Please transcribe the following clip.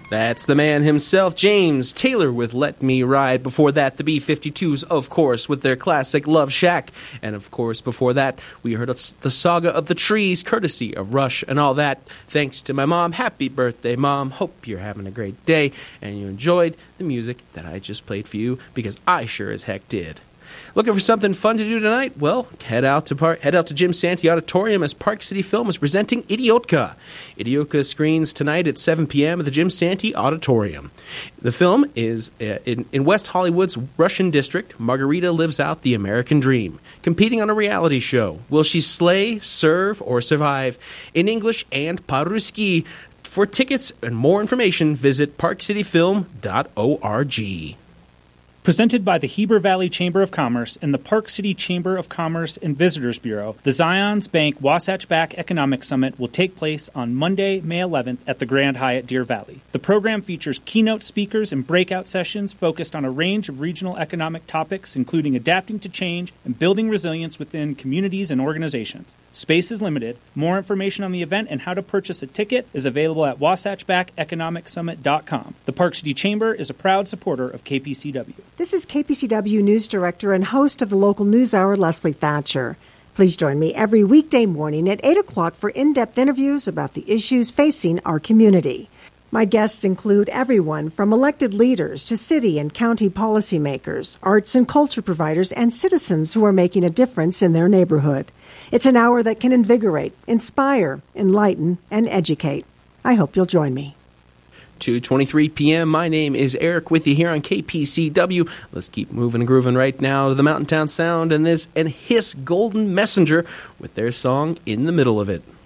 That's the man himself, James Taylor, with Let Me Ride. Before that, the B-52s, of course, with their classic Love Shack. And, of course, before that, we heard the Saga of the Trees, courtesy of Rush and all that. Thanks to my mom. Happy birthday, Mom. Hope you're having a great day and you enjoyed the music that I just played for you, because I sure as heck did. Looking for something fun to do tonight? Well, head out to Jim Santee Auditorium as Park City Film is presenting Idiotka. Idiotka screens tonight at 7 p.m. at the Jim Santee Auditorium. The film is in West Hollywood's Russian district. Margarita lives out the American dream, competing on a reality show. Will she slay, serve, or survive? In English and по-русски. For tickets and more information, visit parkcityfilm.org. Presented by the Heber Valley Chamber of Commerce and the Park City Chamber of Commerce and Visitors Bureau, the Zions Bank Wasatch Back Economic Summit will take place on Monday, May 11th at the Grand Hyatt Deer Valley. The program features keynote speakers and breakout sessions focused on a range of regional economic topics, including adapting to change and building resilience within communities and organizations. Space is limited. More information on the event and how to purchase a ticket is available at wasatchbackeconomicsummit.com. The Park City Chamber is a proud supporter of KPCW. This is KPCW News Director and host of the local news hour, Leslie Thatcher. Please join me every weekday morning at 8 o'clock for in-depth interviews about the issues facing our community. My guests include everyone from elected leaders to city and county policymakers, arts and culture providers, and citizens who are making a difference in their neighborhood. It's an hour that can invigorate, inspire, enlighten, and educate. I hope you'll join me. 2:23 p.m. My name is Eric with you here on KPCW. Let's keep moving and grooving right now to the Mountain Town Sound and His Golden Messenger with their song In the Middle of It.